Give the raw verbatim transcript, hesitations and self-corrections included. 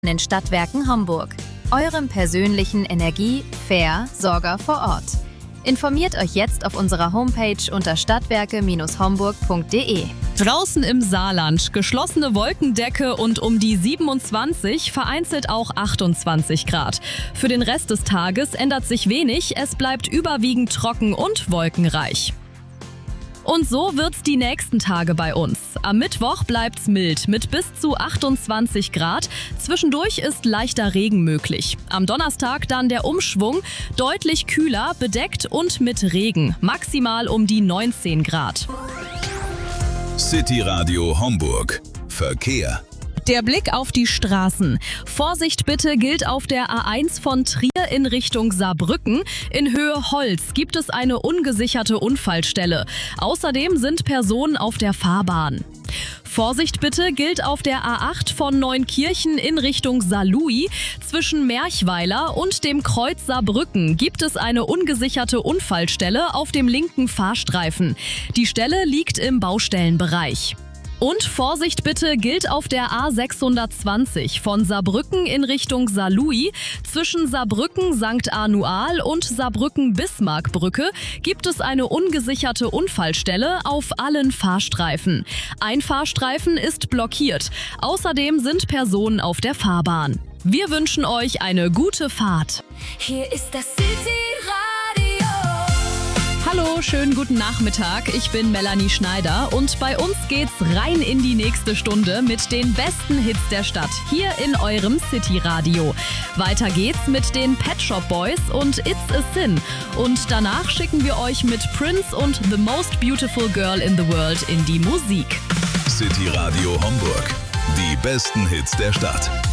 den Stadtwerken Homburg, eurem persönlichen Energie-Versorger vor Ort. Informiert euch jetzt auf unserer Homepage unter stadtwerke Bindestrich homburg punkt de. Draußen im Saarland geschlossene Wolkendecke und um die siebenundzwanzig, vereinzelt auch achtundzwanzig Grad. Für den Rest des Tages ändert sich wenig, es bleibt überwiegend trocken und wolkenreich. Und so wird's die nächsten Tage bei uns. Am Mittwoch bleibt's mild mit bis zu achtundzwanzig Grad. Zwischendurch ist leichter Regen möglich. Am Donnerstag dann der Umschwung, deutlich kühler, bedeckt und mit Regen. Maximal um die neunzehn Grad. City Radio Homburg. Verkehr. Der Blick auf die Straßen. Vorsicht bitte gilt auf der A eins von Trier in Richtung Saarbrücken. In Höhe Holz gibt es eine ungesicherte Unfallstelle. Außerdem sind Personen auf der Fahrbahn. Vorsicht bitte gilt auf der A acht von Neunkirchen in Richtung Saarlouis. Zwischen Merchweiler und dem Kreuz Saarbrücken gibt es eine ungesicherte Unfallstelle auf dem linken Fahrstreifen. Die Stelle liegt im Baustellenbereich. Und Vorsicht bitte gilt auf der A sechshundertzwanzig von Saarbrücken in Richtung Saarlouis. Zwischen Saarbrücken Sankt Anual und Saarbrücken Bismarckbrücke gibt es eine ungesicherte Unfallstelle auf allen Fahrstreifen. Ein Fahrstreifen ist blockiert. Außerdem sind Personen auf der Fahrbahn. Wir wünschen euch eine gute Fahrt. Hier ist das City Radio. Hallo, schönen guten Nachmittag. Ich bin Melanie Schneider und bei uns geht's rein in die nächste Stunde mit den besten Hits der Stadt hier in eurem City Radio. Weiter geht's mit den Pet Shop Boys und It's a Sin. Und danach schicken wir euch mit Prince und The Most Beautiful Girl in the World in die Musik. City Radio Homburg. Die besten Hits der Stadt.